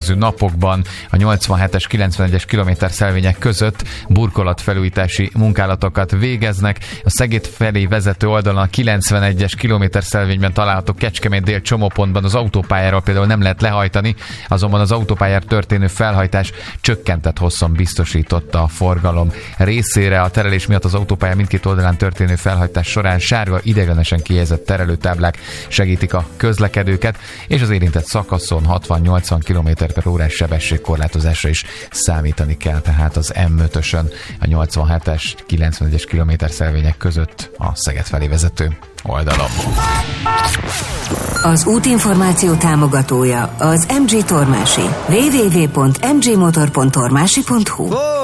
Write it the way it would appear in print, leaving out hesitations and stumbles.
következő napokban a 87-es, 91-es kilométerszelvények között burkolatfelújítási munkálatokat végeznek. A Szeged felé vezető oldalon a 91-es kilométerszelvényben található Kecskemét dél csomópontban az autópályáról például nem lehet lehajtani, azonban az autópályára történő felhajtás csökkentett hosszon biztosította a forgalom részére. A terelés miatt az autópálya mindkét oldalán történő felhajtás során sárga ideiglenesen kihelyezett terelőtáblák segítik a közlekedőket, és az érintett szakaszon 60-80 km/h sebességkorlátozásra is számítani kell, tehát az M5-ösön a 87-es, 91-es kilométerszelvények között a Szeged felé vezető oldalon. Az útinformáció támogatója az MG Tormási. www.mgmotor.tormási.hu